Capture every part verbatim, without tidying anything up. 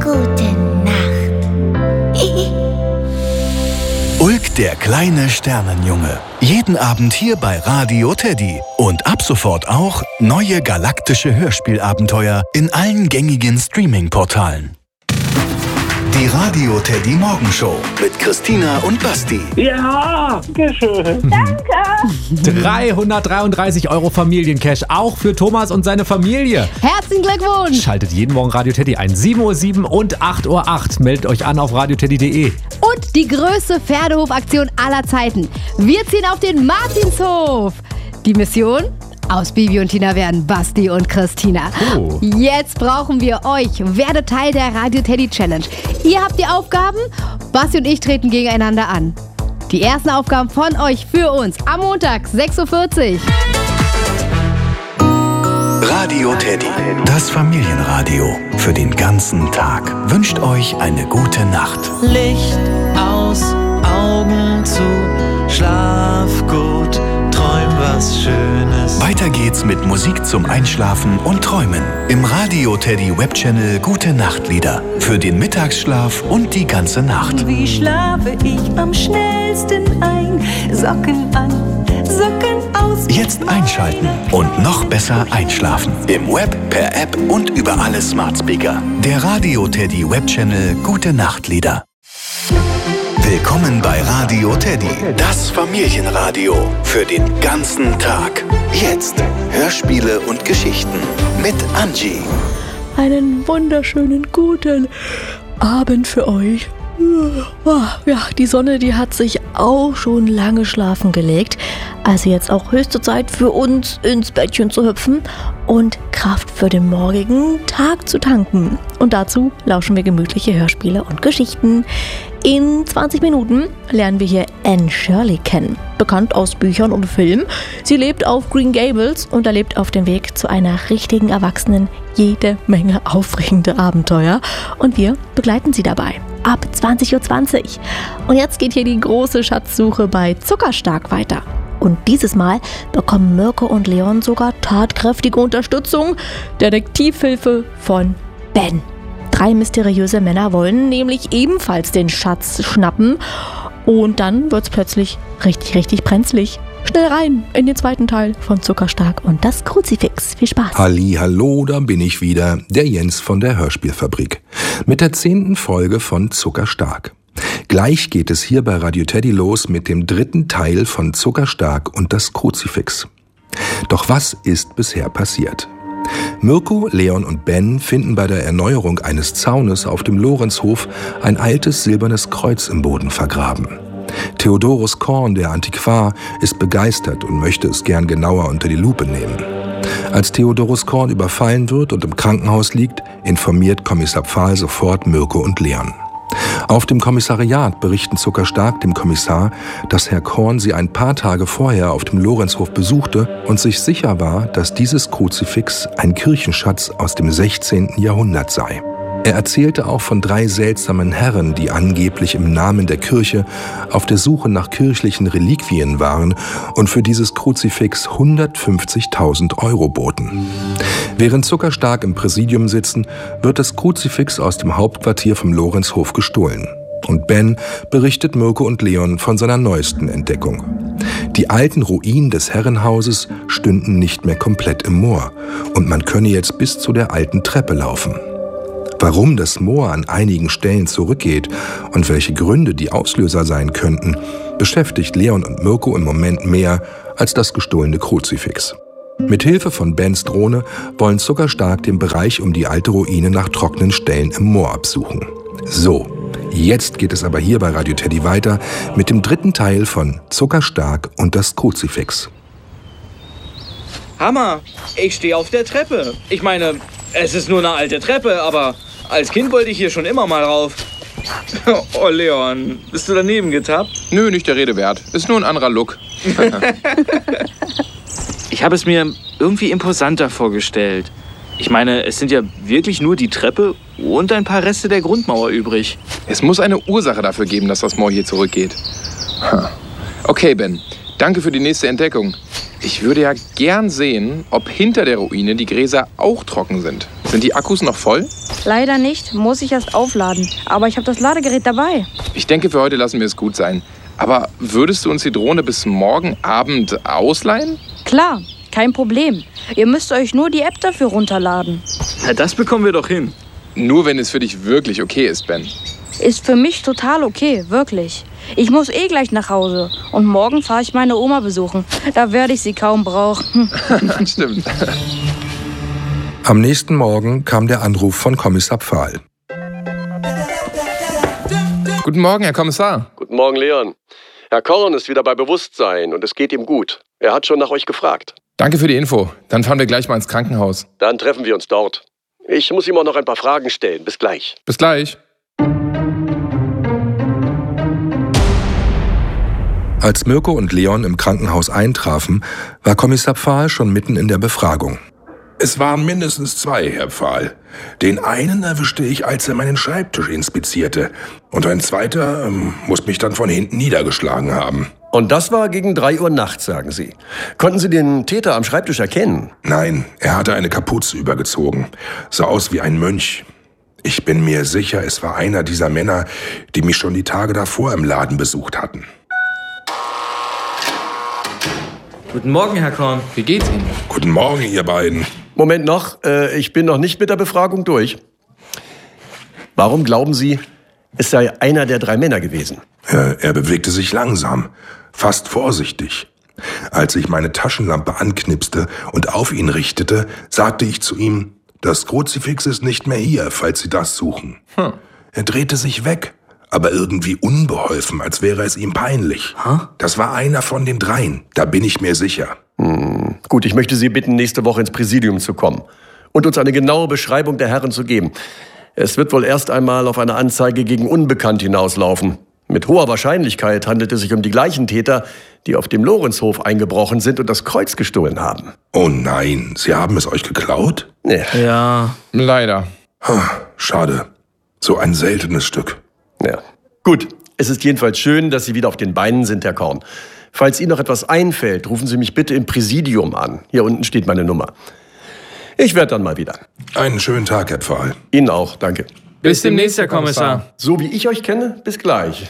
Gute Nacht. Ulk, der kleine Sternenjunge. Jeden Abend hier bei Radio Teddy. Und ab sofort auch neue galaktische Hörspielabenteuer in allen gängigen Streaming-Portalen. Die Radio Teddy Morgenshow mit Christina und Basti. Ja, schön. Danke. dreihundertdreiunddreißig Euro Familiencash, auch für Thomas und seine Familie. Herzlichen Glückwunsch. Schaltet jeden Morgen Radio Teddy ein. sieben Uhr sieben und acht Uhr acht. Meldet euch an auf radioteddy punkt de. Und die größte Pferdehofaktion aller Zeiten. Wir ziehen auf den Martinshof. Die Mission? Aus Bibi und Tina werden Basti und Christina. Oh. Jetzt brauchen wir euch. Werdet Teil der Radio Teddy Challenge. Ihr habt die Aufgaben, Basti und ich treten gegeneinander an. Die ersten Aufgaben von euch für uns am Montag, sechs Uhr vierzig. Radio Teddy, das Familienradio für den ganzen Tag. Wünscht euch eine gute Nacht. Licht aus, Augen zu, schlaf gut, träum was Schönes. Weiter geht's mit Musik zum Einschlafen und Träumen. Im Radio Teddy Webchannel Gute Nachtlieder. Für den Mittagsschlaf und die ganze Nacht. Wie schlafe ich am schnellsten ein? Socken an, Socken aus. Jetzt einschalten und noch besser einschlafen. Im Web, per App und über alle Smart Speaker. Der Radio Teddy Webchannel Gute Nachtlieder. Willkommen bei Radio Teddy, das Familienradio für den ganzen Tag. Jetzt Hörspiele und Geschichten mit Angie. Einen wunderschönen guten Abend für euch. Ja, die Sonne, die hat sich auch schon lange schlafen gelegt. Also jetzt auch höchste Zeit für uns ins Bettchen zu hüpfen und Kraft für den morgigen Tag zu tanken. Und dazu lauschen wir gemütliche Hörspiele und Geschichten. In zwanzig Minuten lernen wir hier Anne Shirley kennen, bekannt aus Büchern und Filmen. Sie lebt auf Green Gables und erlebt auf dem Weg zu einer richtigen Erwachsenen jede Menge aufregende Abenteuer. Und wir begleiten sie dabei. Ab zwanzig Uhr zwanzig. Und jetzt geht hier die große Schatzsuche bei Zuckerstark weiter. Und dieses Mal bekommen Mirko und Leon sogar tatkräftige Unterstützung. Detektivhilfe von Ben. Drei mysteriöse Männer wollen nämlich ebenfalls den Schatz schnappen. Und dann wird's plötzlich richtig, richtig brenzlig. Schnell rein in den zweiten Teil von Zuckerstark und das Kruzifix. Viel Spaß. Halli, hallo, da bin ich wieder, der Jens von der Hörspielfabrik. Mit der zehnten Folge von Zuckerstark. Gleich geht es hier bei Radio Teddy los mit dem dritten Teil von Zuckerstark und das Kruzifix. Doch was ist bisher passiert? Mirko, Leon und Ben finden bei der Erneuerung eines Zaunes auf dem Lorenzhof ein altes silbernes Kreuz im Boden vergraben. Theodorus Korn, der Antiquar, ist begeistert und möchte es gern genauer unter die Lupe nehmen. Als Theodorus Korn überfallen wird und im Krankenhaus liegt, informiert Kommissar Pfahl sofort Mirko und Leon. Auf dem Kommissariat berichten Zuckerstark dem Kommissar, dass Herr Korn sie ein paar Tage vorher auf dem Lorenzhof besuchte und sich sicher war, dass dieses Kruzifix ein Kirchenschatz aus dem sechzehnten Jahrhundert sei. Er erzählte auch von drei seltsamen Herren, die angeblich im Namen der Kirche auf der Suche nach kirchlichen Reliquien waren und für dieses Kruzifix hundertfünfzigtausend Euro boten. Während Zuckerstark im Präsidium sitzen, wird das Kruzifix aus dem Hauptquartier vom Lorenzhof gestohlen. Und Ben berichtet Mirko und Leon von seiner neuesten Entdeckung. Die alten Ruinen des Herrenhauses stünden nicht mehr komplett im Moor und man könne jetzt bis zu der alten Treppe laufen. Warum das Moor an einigen Stellen zurückgeht und welche Gründe die Auslöser sein könnten, beschäftigt Leon und Mirko im Moment mehr als das gestohlene Kruzifix. Mit Hilfe von Bens Drohne wollen Zuckerstark den Bereich um die alte Ruine nach trockenen Stellen im Moor absuchen. So, jetzt geht es aber hier bei Radio Teddy weiter mit dem dritten Teil von Zuckerstark und das Kruzifix. Hammer, ich stehe auf der Treppe. Ich meine, es ist nur eine alte Treppe, aber als Kind wollte ich hier schon immer mal rauf. Oh, Leon, bist du daneben getappt? Nö, nicht der Rede wert. Ist nur ein anderer Look. Ich habe es mir irgendwie imposanter vorgestellt. Ich meine, es sind ja wirklich nur die Treppe und ein paar Reste der Grundmauer übrig. Es muss eine Ursache dafür geben, dass das Moor hier zurückgeht. Okay, Ben, danke für die nächste Entdeckung. Ich würde ja gern sehen, ob hinter der Ruine die Gräser auch trocken sind. Sind die Akkus noch voll? Leider nicht, muss ich erst aufladen. Aber ich habe das Ladegerät dabei. Ich denke, für heute lassen wir es gut sein. Aber würdest du uns die Drohne bis morgen Abend ausleihen? Klar, kein Problem. Ihr müsst euch nur die App dafür runterladen. Na, das bekommen wir doch hin. Nur wenn es für dich wirklich okay ist, Ben. Ist für mich total okay, wirklich. Ich muss eh gleich nach Hause. Und morgen fahre ich meine Oma besuchen. Da werde ich sie kaum brauchen. Stimmt. Am nächsten Morgen kam der Anruf von Kommissar Pfahl. Guten Morgen, Herr Kommissar. Guten Morgen, Leon. Herr Korn ist wieder bei Bewusstsein und es geht ihm gut. Er hat schon nach euch gefragt. Danke für die Info. Dann fahren wir gleich mal ins Krankenhaus. Dann treffen wir uns dort. Ich muss ihm auch noch ein paar Fragen stellen. Bis gleich. Bis gleich. Als Mirko und Leon im Krankenhaus eintrafen, war Kommissar Pfahl schon mitten in der Befragung. Es waren mindestens zwei, Herr Pfahl. Den einen erwischte ich, als er meinen Schreibtisch inspizierte. Und ein zweiter ähm, muss mich dann von hinten niedergeschlagen haben. Und das war gegen drei Uhr nachts, sagen Sie. Konnten Sie den Täter am Schreibtisch erkennen? Nein, er hatte eine Kapuze übergezogen. Sah aus wie ein Mönch. Ich bin mir sicher, es war einer dieser Männer, die mich schon die Tage davor im Laden besucht hatten. Guten Morgen, Herr Korn. Wie geht's Ihnen? Guten Morgen, ihr beiden. Moment noch, äh, ich bin noch nicht mit der Befragung durch. Warum glauben Sie, es sei einer der drei Männer gewesen? Er, er bewegte sich langsam, fast vorsichtig. Als ich meine Taschenlampe anknipste und auf ihn richtete, sagte ich zu ihm, das Kruzifix ist nicht mehr hier, falls Sie das suchen. Hm. Er drehte sich weg, aber irgendwie unbeholfen, als wäre es ihm peinlich. Huh? Das war einer von den dreien, da bin ich mir sicher. Hm, gut, ich möchte Sie bitten, nächste Woche ins Präsidium zu kommen und uns eine genaue Beschreibung der Herren zu geben. Es wird wohl erst einmal auf eine Anzeige gegen Unbekannt hinauslaufen. Mit hoher Wahrscheinlichkeit handelt es sich um die gleichen Täter, die auf dem Lorenzhof eingebrochen sind und das Kreuz gestohlen haben. Oh nein, Sie haben es euch geklaut? Nee. Ja, leider. Schade, so ein seltenes Stück. Ja. Gut, es ist jedenfalls schön, dass Sie wieder auf den Beinen sind, Herr Korn. Falls Ihnen noch etwas einfällt, rufen Sie mich bitte im Präsidium an. Hier unten steht meine Nummer. Ich werde dann mal wieder. Einen schönen Tag, Herr Pfahl. Ihnen auch, danke. Bis demnächst, Herr Kommissar. So wie ich euch kenne, bis gleich.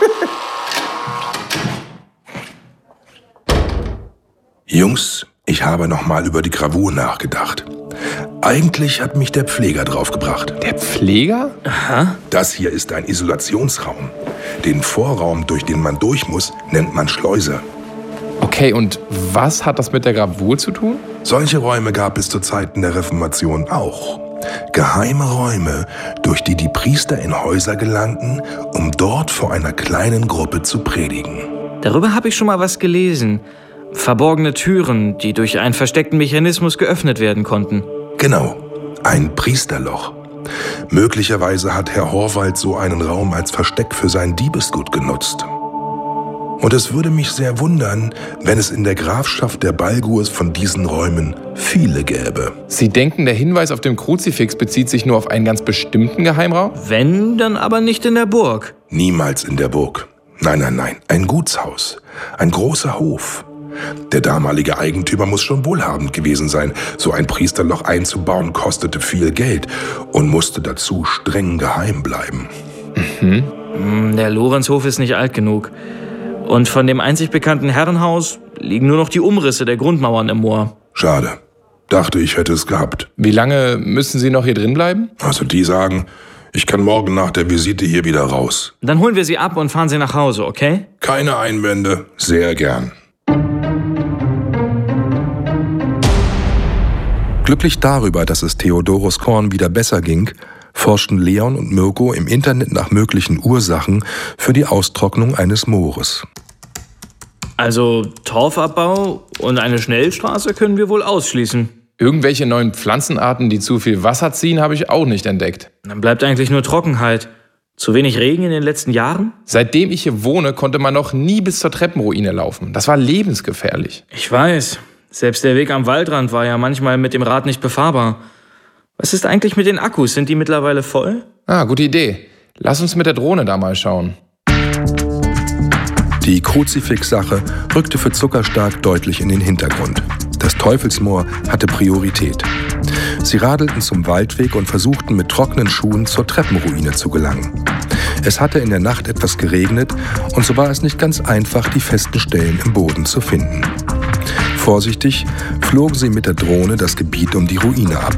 Jungs, ich habe noch mal über die Gravur nachgedacht. Eigentlich hat mich der Pfleger draufgebracht. Der Pfleger? Aha. Das hier ist ein Isolationsraum. Den Vorraum, durch den man durch muss, nennt man Schleuse. Okay, und was hat das mit der Gravur zu tun? Solche Räume gab es zu Zeiten der Reformation auch. Geheime Räume, durch die die Priester in Häuser gelangten, um dort vor einer kleinen Gruppe zu predigen. Darüber habe ich schon mal was gelesen. Verborgene Türen, die durch einen versteckten Mechanismus geöffnet werden konnten. Genau, ein Priesterloch. Möglicherweise hat Herr Horwald so einen Raum als Versteck für sein Diebesgut genutzt. Und es würde mich sehr wundern, wenn es in der Grafschaft der Balgurs von diesen Räumen viele gäbe. Sie denken, der Hinweis auf dem Kruzifix bezieht sich nur auf einen ganz bestimmten Geheimraum? Wenn, dann aber nicht in der Burg. Niemals in der Burg. Nein, nein, nein. Ein Gutshaus. Ein großer Hof. Der damalige Eigentümer muss schon wohlhabend gewesen sein. So ein Priesterloch einzubauen kostete viel Geld und musste dazu streng geheim bleiben. Mhm. Der Lorenzhof ist nicht alt genug. Und von dem einzig bekannten Herrenhaus liegen nur noch die Umrisse der Grundmauern im Moor. Schade. Dachte, ich hätte es gehabt. Wie lange müssen Sie noch hier drin bleiben? Also die sagen, ich kann morgen nach der Visite hier wieder raus. Dann holen wir Sie ab und fahren Sie nach Hause, okay? Keine Einwände. Sehr gern. Glücklich darüber, dass es Theodorus Korn wieder besser ging, forschten Leon und Mirko im Internet nach möglichen Ursachen für die Austrocknung eines Moores. Also Torfabbau und eine Schnellstraße können wir wohl ausschließen. Irgendwelche neuen Pflanzenarten, die zu viel Wasser ziehen, habe ich auch nicht entdeckt. Dann bleibt eigentlich nur Trockenheit. Zu wenig Regen in den letzten Jahren? Seitdem ich hier wohne, konnte man noch nie bis zur Treppenruine laufen. Das war lebensgefährlich. Ich weiß. Selbst der Weg am Waldrand war ja manchmal mit dem Rad nicht befahrbar. Was ist eigentlich mit den Akkus? Sind die mittlerweile voll? Ah, gute Idee. Lass uns mit der Drohne da mal schauen. Die Kruzifix-Sache rückte für Zuckerstark deutlich in den Hintergrund. Das Teufelsmoor hatte Priorität. Sie radelten zum Waldweg und versuchten mit trockenen Schuhen zur Treppenruine zu gelangen. Es hatte in der Nacht etwas geregnet und so war es nicht ganz einfach, die festen Stellen im Boden zu finden. Vorsichtig flogen sie mit der Drohne das Gebiet um die Ruine ab.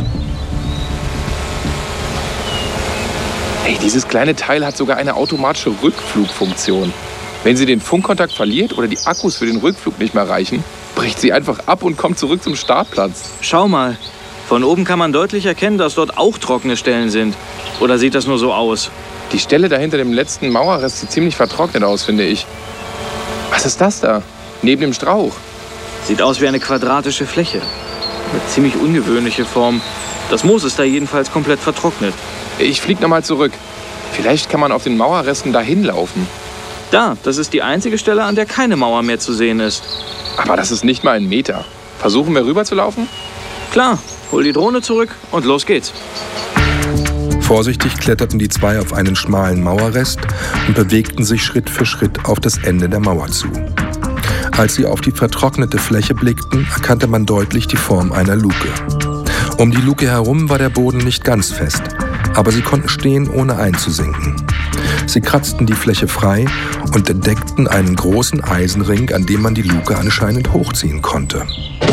Ey, dieses kleine Teil hat sogar eine automatische Rückflugfunktion. Wenn sie den Funkkontakt verliert oder die Akkus für den Rückflug nicht mehr reichen, bricht sie einfach ab und kommt zurück zum Startplatz. Schau mal, von oben kann man deutlich erkennen, dass dort auch trockene Stellen sind. Oder sieht das nur so aus? Die Stelle da hinter dem letzten Mauerrest sieht ziemlich vertrocknet aus, finde ich. Was ist das da? Neben dem Strauch. Sieht aus wie eine quadratische Fläche. Eine ziemlich ungewöhnliche Form. Das Moos ist da jedenfalls komplett vertrocknet. Ich flieg nochmal zurück. Vielleicht kann man auf den Mauerresten dahin laufen. Da, das ist die einzige Stelle, an der keine Mauer mehr zu sehen ist. Aber das ist nicht mal ein Meter. Versuchen wir rüber zu laufen? Klar, hol die Drohne zurück und los geht's. Vorsichtig kletterten die zwei auf einen schmalen Mauerrest und bewegten sich Schritt für Schritt auf das Ende der Mauer zu. Als sie auf die vertrocknete Fläche blickten, erkannte man deutlich die Form einer Luke. Um die Luke herum war der Boden nicht ganz fest, aber sie konnten stehen, ohne einzusinken. Sie kratzten die Fläche frei und entdeckten einen großen Eisenring, an dem man die Luke anscheinend hochziehen konnte.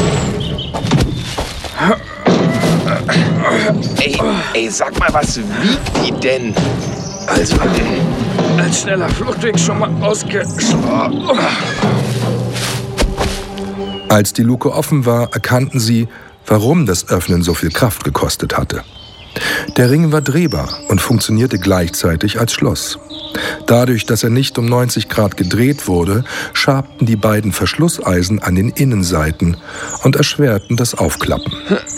Ey, ey, sag mal, was wiegt die denn? Also, als schneller Fluchtweg schon mal ausgeschlagen. Als die Luke offen war, erkannten sie, warum das Öffnen so viel Kraft gekostet hatte. Der Ring war drehbar und funktionierte gleichzeitig als Schloss. Dadurch, dass er nicht um neunzig Grad gedreht wurde, schabten die beiden Verschlusseisen an den Innenseiten und erschwerten das Aufklappen.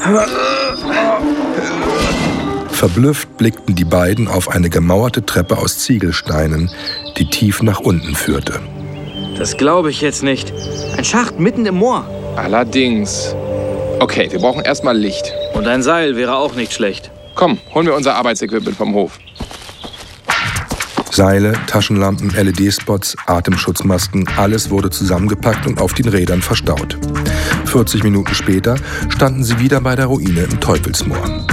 Verblüfft blickten die beiden auf eine gemauerte Treppe aus Ziegelsteinen, die tief nach unten führte. Das glaube ich jetzt nicht. Ein Schacht mitten im Moor. Allerdings. Okay, wir brauchen erstmal Licht. Und ein Seil wäre auch nicht schlecht. Komm, holen wir unser Arbeitsequipment vom Hof. Seile, Taschenlampen, L E D-Spots, Atemschutzmasken, alles wurde zusammengepackt und auf den Rädern verstaut. vierzig Minuten später standen sie wieder bei der Ruine im Teufelsmoor.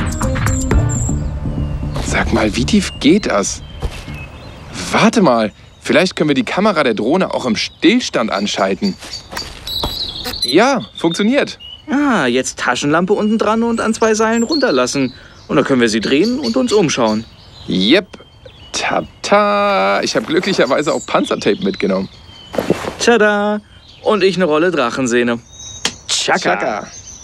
Sag mal, wie tief geht das? Warte mal, vielleicht können wir die Kamera der Drohne auch im Stillstand anschalten. Ja, funktioniert. Ah, jetzt Taschenlampe unten dran und an zwei Seilen runterlassen. Und dann können wir sie drehen und uns umschauen. Yep. Tata. Ich habe glücklicherweise auch Panzertape mitgenommen. Tada. Und ich eine Rolle Drachensehne. Tschakka. Tschakka.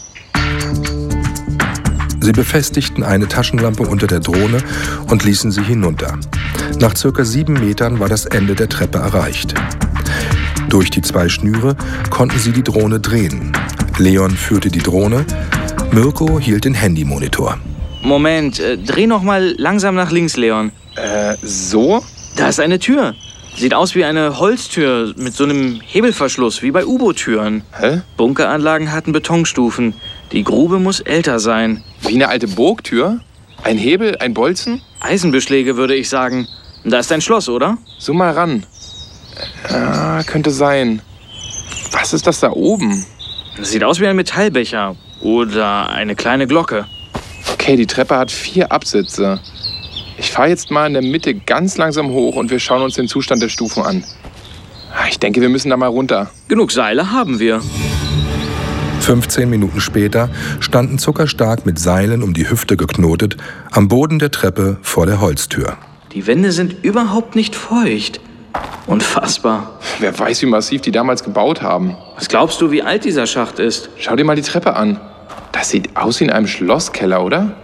Sie befestigten eine Taschenlampe unter der Drohne und ließen sie hinunter. Nach circa sieben Metern war das Ende der Treppe erreicht. Durch die zwei Schnüre konnten sie die Drohne drehen. Leon führte die Drohne, Mirko hielt den Handymonitor. Moment, äh, dreh noch mal langsam nach links, Leon. Äh, so? Da ist eine Tür. Sieht aus wie eine Holztür mit so einem Hebelverschluss, wie bei U-Boot-Türen. Hä? Bunkeranlagen hatten Betonstufen. Die Grube muss älter sein. Wie eine alte Burgtür? Ein Hebel, ein Bolzen? Eisenbeschläge, würde ich sagen. Da ist ein Schloss, oder? So mal ran. Ah, könnte sein. Was ist das da oben? Das sieht aus wie ein Metallbecher. Oder eine kleine Glocke. Okay, die Treppe hat vier Absitze. Ich fahre jetzt mal in der Mitte ganz langsam hoch und wir schauen uns den Zustand der Stufen an. Ich denke, wir müssen da mal runter. Genug Seile haben wir. fünfzehn Minuten später standen Zuckerstark mit Seilen um die Hüfte geknotet am Boden der Treppe vor der Holztür. Die Wände sind überhaupt nicht feucht. Unfassbar. Wer weiß, wie massiv die damals gebaut haben. Was glaubst du, wie alt dieser Schacht ist? Schau dir mal die Treppe an. Das sieht aus wie in einem Schlosskeller, oder?